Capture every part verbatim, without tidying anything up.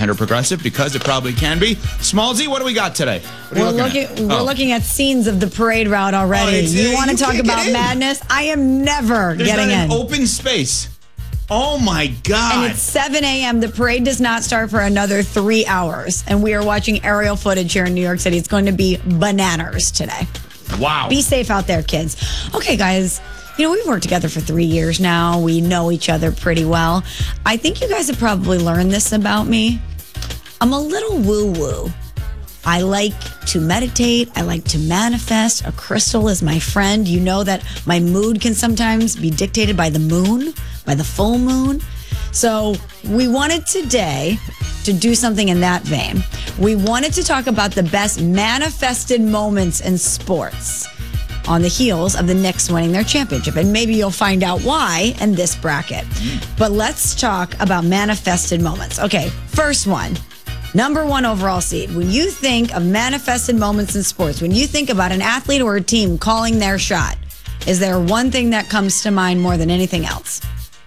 kind of progressive because it probably can be. Smallsy, what do we got today? What are We're you looking, looking, at? we're Oh. looking at scenes of the parade route already. Oh, it's- you uh, want to you talk can't get about in. madness? I am never There's getting not in. an open space. Oh, my God. And it's seven a.m. The parade does not start for another three hours. And we are watching aerial footage here in New York City. It's going to be bananas today. Wow. Be safe out there, kids. Okay, guys. You know, we've worked together for three years now. We know each other pretty well. I think you guys have probably learned this about me. I'm a little woo-woo. I like to meditate. I like to manifest. A crystal is my friend. You know that my mood can sometimes be dictated by the moon, by the full moon. So we wanted today to do something in that vein. We wanted to talk about the best manifested moments in sports on the heels of the Knicks winning their championship. And maybe you'll find out why in this bracket. But let's talk about manifested moments. Okay, first one. Number one overall seed. When you think of manifested moments in sports, when you think about an athlete or a team calling their shot, is there one thing that comes to mind more than anything else?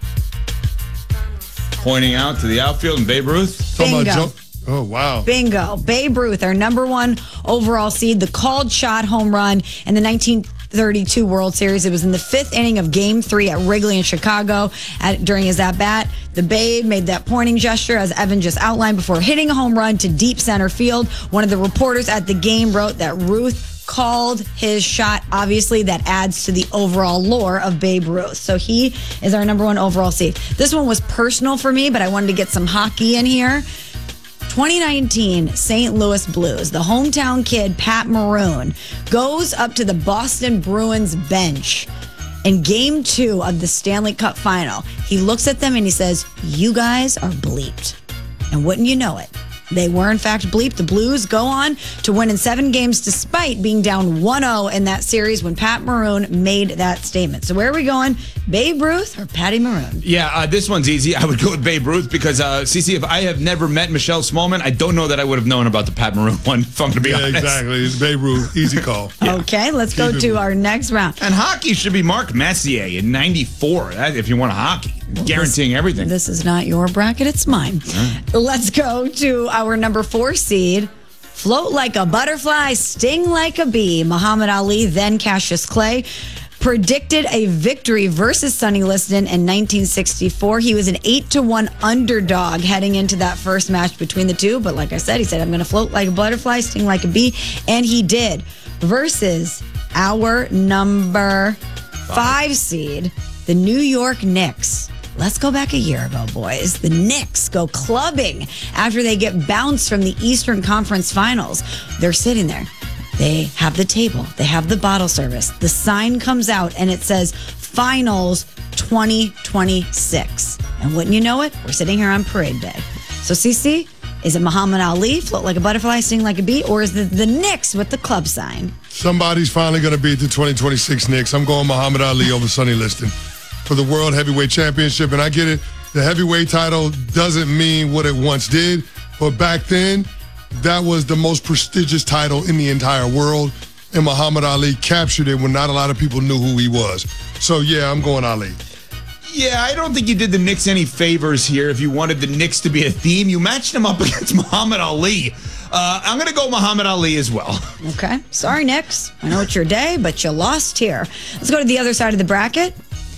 Pointing out to the outfield and Babe Ruth. Bingo. Joe- Oh, wow. Bingo. Babe Ruth, our number one overall seed, the called shot home run in the nineteen thirty-two World Series. It was in the fifth inning of Game Three at Wrigley in Chicago. At, during his at bat, the Babe made that pointing gesture, as Evan just outlined, before hitting a home run to deep center field. One of the reporters at the game wrote that Ruth called his shot. Obviously, that adds to the overall lore of Babe Ruth. So he is our number one overall seed. This one was personal for me, but I wanted to get some hockey in here. twenty nineteen Saint Louis Blues, the hometown kid, Pat Maroon, goes up to the Boston Bruins bench in game two of the Stanley Cup final. He looks at them and he says, "You guys are bleeped." And wouldn't you know it, they were in fact bleeped. The Blues go on to win in seven games despite being down one oh in that series when Pat Maroon made that statement. So where are we going? Babe Ruth or Patty Maroon? Yeah, uh, this one's easy. I would go with Babe Ruth because, uh, Cece, if I have never met Michelle Smallman, I don't know that I would have known about the Pat Maroon one, if I'm going to be Yeah, honest. exactly. It's Babe Ruth. Easy call. Okay, let's go Keep it to moving. our next round. And hockey should be Mark Messier in ninety-four, that, if you want a hockey. Guaranteeing everything. This is not your bracket, it's mine. Let's go to our number four seed. Float like a butterfly, sting like a bee. Muhammad Ali, then Cassius Clay, predicted a victory versus Sonny Liston in nineteen sixty-four. He was an eight to one underdog heading into that first match between the two. But like I said, he said, I'm going to float like a butterfly, sting like a bee. And he did. Versus our number five seed, the New York Knicks. Let's go back a year ago, boys. The Knicks go clubbing after they get bounced from the Eastern Conference Finals. They're sitting there. They have the table. They have the bottle service. The sign comes out and it says Finals twenty twenty-six. And wouldn't you know it, we're sitting here on Parade Day. So, Cece, is it Muhammad Ali, float like a butterfly, sting like a bee, or is it the Knicks with the club sign? Somebody's finally going to beat the twenty twenty-six Knicks. I'm going Muhammad Ali over Sonny Liston for the World Heavyweight Championship. And I get it. The heavyweight title doesn't mean what it once did. But back then, that was the most prestigious title in the entire world. And Muhammad Ali captured it when not a lot of people knew who he was. So, yeah, I'm going Ali. Yeah, I don't think you did the Knicks any favors here if you wanted the Knicks to be a theme. You matched them up against Muhammad Ali. Uh, I'm going to go Muhammad Ali as well. Okay. Sorry, Knicks. I know it's your day, but you lost here. Let's go to the other side of the bracket.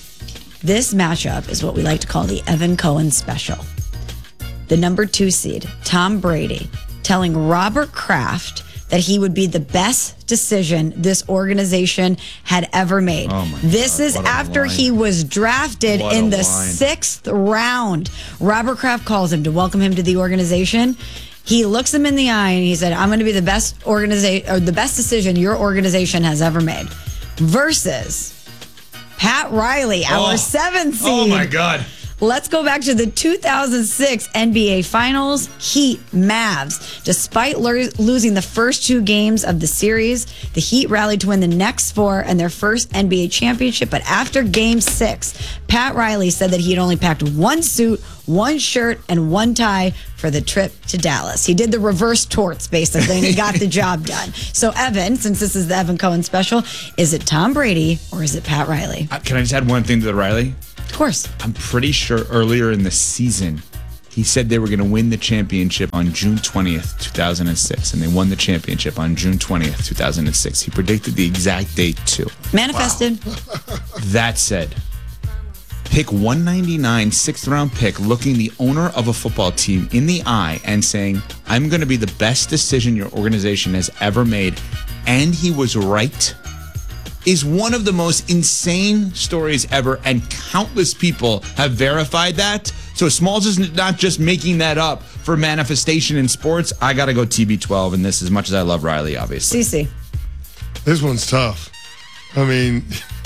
This matchup is what we like to call the Evan Cohen special. The number two seed, Tom Brady, telling Robert Kraft that he would be the best decision this organization had ever made. Oh my this God, is what a after line. he was drafted What in a the line. sixth round. Robert Kraft calls him to welcome him to the organization. He looks him in the eye and he said, I'm going to be the best organization or the best decision your organization has ever made. Versus Pat Riley, our Oh. seventh seed. Oh, my God. Let's go back to the two thousand six N B A Finals. Heat Mavs. Despite lo- losing the first two games of the series, the Heat rallied to win the next four and their first N B A championship. But after game six, Pat Riley said that he had only packed one suit, one shirt, and one tie for the trip to Dallas. He did the reverse torts, basically, and he got the job done. So, Evan, since this is the Evan Cohen special, is it Tom Brady or is it Pat Riley? Uh, Can I just add one thing to the Riley? Of course. I'm pretty sure earlier in the season, He said they were going to win the championship on June twentieth, two thousand six, and they won the championship on June twentieth, two thousand six. He predicted the exact date, too. Manifested. Wow. That said, pick one ninety-nine, sixth round pick, looking the owner of a football team in the eye and saying, I'm going to be the best decision your organization has ever made, and he was right, is one of the most insane stories ever, and countless people have verified that. So Smalls is not just making that up for manifestation in sports. I got to go T B twelve in this, as much as I love Riley, obviously. C C. This one's tough. I mean,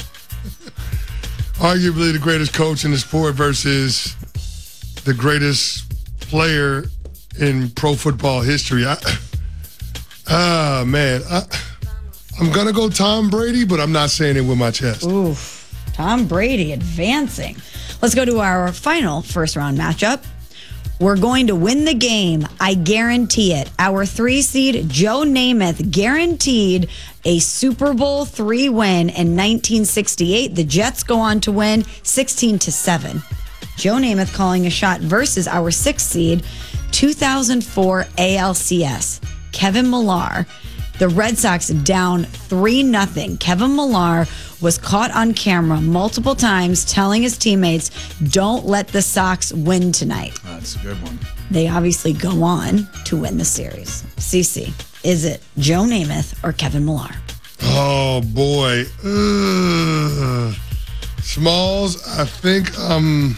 arguably the greatest coach in the sport versus the greatest player in pro football history. I, ah, man. I, I'm going to go Tom Brady, but I'm not saying it with my chest. Oof. Tom Brady advancing. Let's go to our final first round matchup. We're going to win the game. I guarantee it. Our three seed, Joe Namath, guaranteed a Super Bowl three win in nineteen sixty-eight. The Jets go on to win sixteen to seven. Joe Namath calling a shot versus our sixth seed, two thousand four A L C S, Kevin Millar. The Red Sox down three nothing. Kevin Millar was caught on camera multiple times telling his teammates, don't let the Sox win tonight. That's a good one. They obviously go on to win the series. C C, is it Joe Namath or Kevin Millar? Oh, boy. Ugh. Smalls, I think um.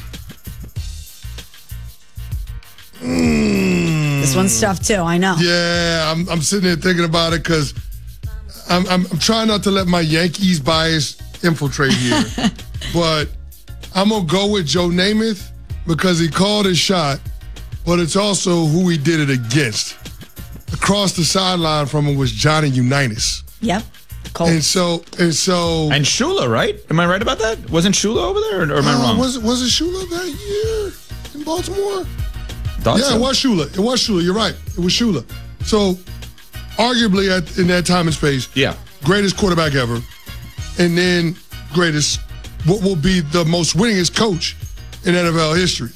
Mm, This one's tough too, I know. Yeah, I'm, I'm sitting there thinking about it because I'm, I'm, I'm trying not to let my Yankees bias infiltrate here. But I'm going to go with Joe Namath because he called his shot, but it's also who he did it against. Across the sideline from him was Johnny Unitas. Yep. Cold. And so, and so. And Shula, right? Am I right about that? Wasn't Shula over there, or, or am I uh, wrong? Was, was it Shula that year in Baltimore? Thought yeah, so. it was Shula. It was Shula. You're right. It was Shula. So, arguably, at, in that time and space, Yeah. greatest quarterback ever, and then greatest, what will be the most winningest coach in N F L history.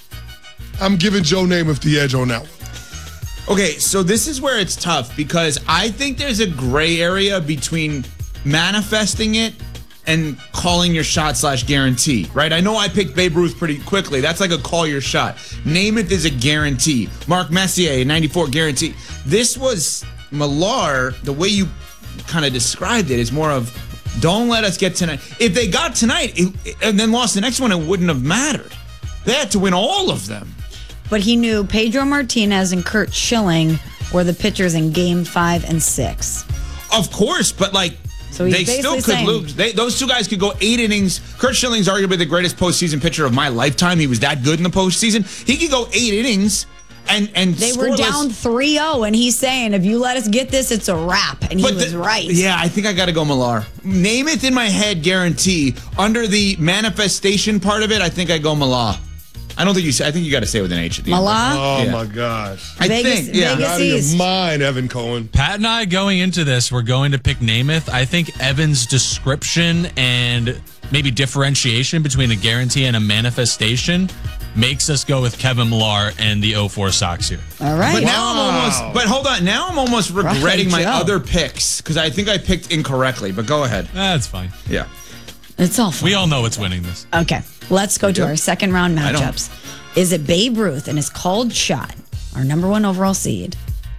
I'm giving Joe Namath the edge on that one. Okay, so this is where it's tough because I think there's a gray area between manifesting it and calling your shot slash guarantee, right? I know I picked Babe Ruth pretty quickly. That's like a call your shot. Namath is a guarantee. Mark Messier, ninety-four, guarantee. This was Millar, the way you kind of described it is more of, don't let us get tonight. If they got tonight it, and then lost the next one, it wouldn't have mattered. They had to win all of them. But he knew Pedro Martinez and Curt Schilling were the pitchers in game five and six. Of course, but like, So he's they still basically could saying- lose. They, those two guys could go eight innings. Curt Schilling's arguably the greatest postseason pitcher of my lifetime. He was that good in the postseason. He could go eight innings and and They were scoreless. down three oh, and he's saying, if you let us get this, it's a wrap. And he But was the- right. Yeah, I think I got to go Millar. Namath in my head, guarantee. Under the manifestation part of it, I think I go Millar. I don't think you say. I think you got to say with an H at the end. Millar? Oh, Yeah. my gosh. I Vegas- think, yeah. Vegas- Out of your East. mind, Evan Cohen. Pat and I going into this, we're going to pick Namath. I think Evan's description and maybe differentiation between a guarantee and a manifestation makes us go with Kevin Millar and the oh four Sox here. All right. But now I'm almost. But hold on. Now I'm almost regretting Right, my Joe. other picks because I think I picked incorrectly. But go ahead. That's fine. Yeah. It's all fun. We all know what's winning this. Okay, let's go to our second round I don't- matchups. Is it Babe Ruth and his called shot, our number one overall seed,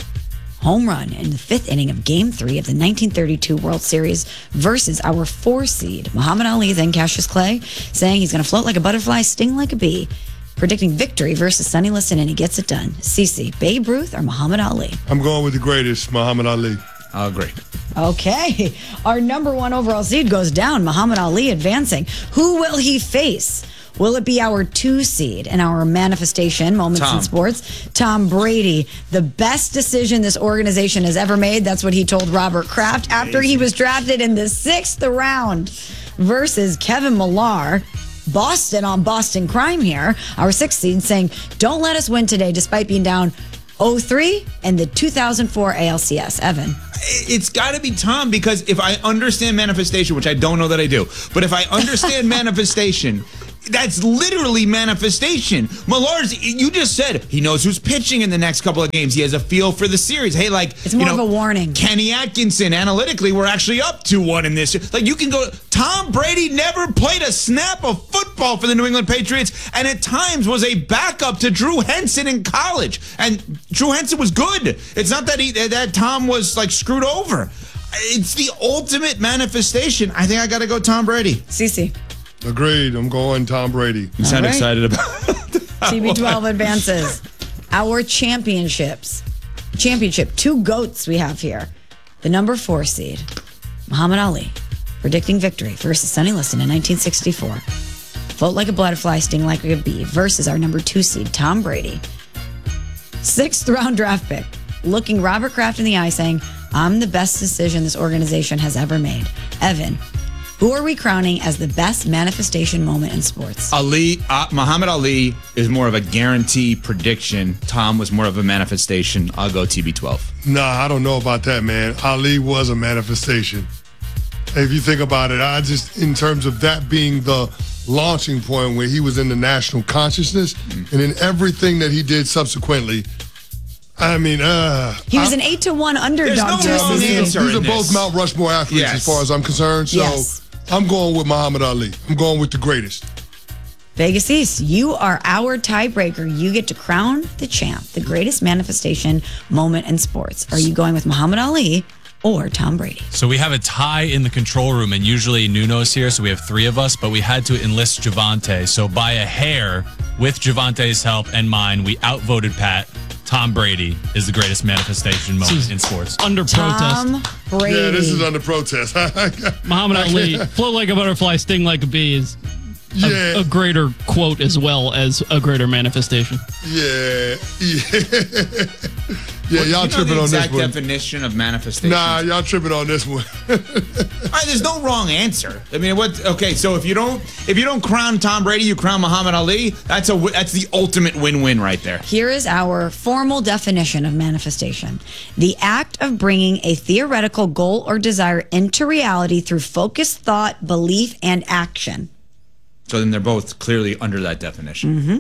home run in the fifth inning of Game Three of the nineteen thirty-two World Series versus our four seed, Muhammad Ali, then Cassius Clay, saying he's going to float like a butterfly, sting like a bee, predicting victory versus Sonny Liston, and he gets it done. Cece, Babe Ruth or Muhammad Ali? I'm going with the greatest, Muhammad Ali. I'll agree. Okay, our number one overall seed goes down, Muhammad Ali advancing. Who will he face? Will it be our two seed in our manifestation moments Tom. in sports? Tom Brady, the best decision this organization has ever made. That's what he told Robert Kraft after he was drafted in the sixth round versus Kevin Millar. Boston on Boston crime here. Our sixth seed saying, don't let us win today despite being down oh three and the two thousand four A L C S. Evan. It's got to be Tom because if I understand manifestation, which I don't know that I do, but if I understand manifestation, that's literally manifestation. Millar's, you just said he knows who's pitching in the next couple of games. He has a feel for the series. Hey, like, it's more you know, of a warning. Kenny Atkinson, analytically, we're actually up two one in this. Like, you can go, Tom Brady never played a snap of football for the New England Patriots, and at times was a backup to Drew Henson in college. And Drew Henson was good. It's not that he that Tom was like screwed over. It's the ultimate manifestation. I think I got to go Tom Brady. Cece. Agreed. I'm going Tom Brady. You sound right. excited about it. T B twelve advances. Our championships. Championship. Two GOATs we have here. The number four seed, Muhammad Ali, predicting victory versus Sonny Liston in nineteen sixty-four. Float like a butterfly, sting like a bee versus our number two seed, Tom Brady. Sixth round draft pick, looking Robert Kraft in the eye saying, I'm the best decision this organization has ever made. Evan, who are we crowning as the best manifestation moment in sports? Ali, uh, Muhammad Ali is more of a guarantee prediction. Tom was more of a manifestation. I'll go T B twelve. Nah, I don't know about that, man. Ali was a manifestation. If you think about it, I just, in terms of that being the launching point where he was in the national consciousness, mm-hmm. and in everything that he did subsequently, I mean, uh, he was I, an eight to one underdog. There's no wrong These answer are in both this. Mount Rushmore athletes, Yes. as far as I'm concerned. So Yes. I'm going with Muhammad Ali. I'm going with the greatest. Vegas East, you are our tiebreaker. You get to crown the champ, the greatest manifestation moment in sports. Are you going with Muhammad Ali or Tom Brady? So we have a tie in the control room, and usually Nuno's here, so we have three of us, but we had to enlist Javante. So by a hair, with Javante's help and mine, we outvoted Pat. Tom Brady is the greatest manifestation moment in sports. Under protest. Tom Brady. Yeah, this is under protest. Muhammad Ali, float like a butterfly, sting like a bee is a, Yeah. a greater quote as well as a greater manifestation. Yeah. Yeah. Yeah, y'all you know tripping the on this exact one. definition of manifestation? Nah, y'all tripping on this one. All right, there's no wrong answer. I mean, what? Okay, so if you don't if you don't crown Tom Brady, you crown Muhammad Ali. That's a that's the ultimate win-win right there. Here is our formal definition of manifestation. The act of bringing a theoretical goal or desire into reality through focused thought, belief, and action. So then they're both clearly under that definition. Mm-hmm.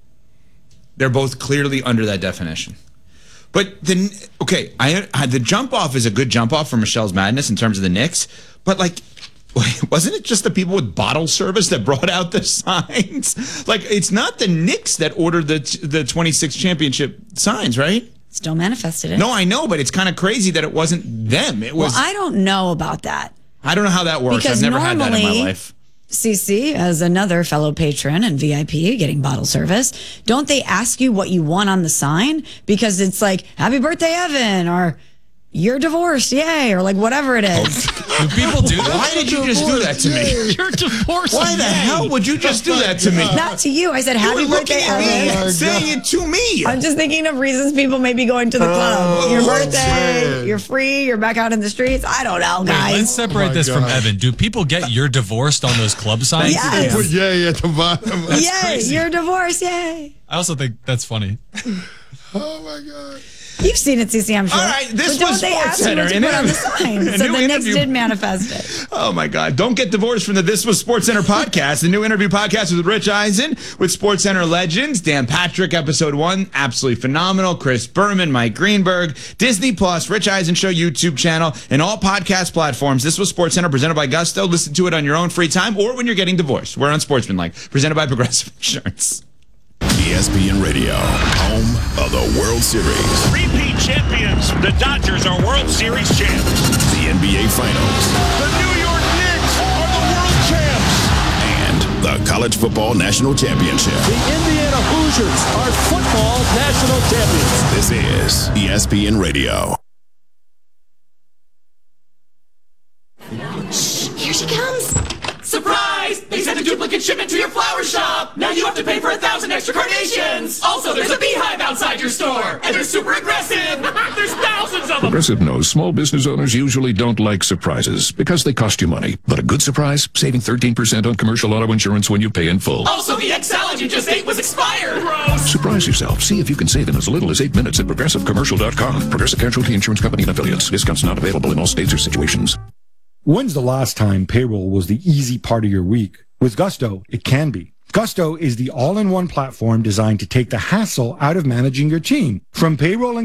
They're both clearly under that definition. But then, okay, I, I the jump off is a good jump off for Michelle's Madness in terms of the Knicks. But like, wasn't it just the people with bottle service that brought out the signs? Like, it's not the Knicks that ordered the the twenty-six championship signs, right? Still manifested it. No, I know, but it's kind of crazy that it wasn't them. It was. Well, I don't know about that. I don't know how that works. Because I've never had that in my normally- life. Cece, as another fellow patron and V I P getting bottle service, don't they ask you what you want on the sign? Because it's like, happy birthday, Evan, or you're divorced, yay, or like whatever it is. Do people do that? Why did you just do that to me? You're divorced. Why the hell would you just do that to me? Not to you. I said, You happy were looking birthday, at me Evan. and saying it to me. I'm just thinking of reasons people may be going to the club. Oh, your birthday, man. you're free, you're back out in the streets. I don't know, Wait, guys. let's separate my this from God. Evan. Do people get you're divorced on those club signs? Yes. Put yay at the bottom. Yay, crazy. you're divorced, yay. I also think that's funny. Oh, my God. You've seen it, Cece, I'm sure. All right, this but don't was they Sports ask you Center, what to an put on the interview- sign? a So new the Knicks interview. did manifest it. Oh my God. Don't get divorced from the This Was Sports Center podcast. The new interview podcast with Rich Eisen with Sports Center legends. Dan Patrick, episode one, absolutely phenomenal. Chris Berman, Mike Greenberg, Disney Plus, Rich Eisen Show YouTube channel, and all podcast platforms. This Was Sports Center presented by Gusto. Listen to it on your own free time or when you're getting divorced. We're on Sportsmanlike, presented by Progressive Insurance. E S P N Radio, home of the World Series, Repeat champions. The Dodgers are World Series champs. the N B A Finals, The New York Knicks are the world champs. and the College Football National Championship. The Indiana Hoosiers are football national champions. This is E S P N Radio. Here she comes. Surprise! They sent a duplicate shipment to your flower shop. Now you have to pay for a thousand extra carnations. Also, there's a beehive outside your store. And they're super aggressive. There's thousands of them. Progressive knows small business owners usually don't like surprises because they cost you money. But a good surprise, saving thirteen percent on commercial auto insurance when you pay in full. Also, the egg salad you just ate was expired. Gross. Surprise yourself. See if you can save in as little as eight minutes at progressive commercial dot com. Progressive Casualty Insurance Company and affiliates. Discounts not available in all states or situations. When's the last time payroll was the easy part of your week? With Gusto, it can be. Gusto is the all-in-one platform designed to take the hassle out of managing your team. From payroll and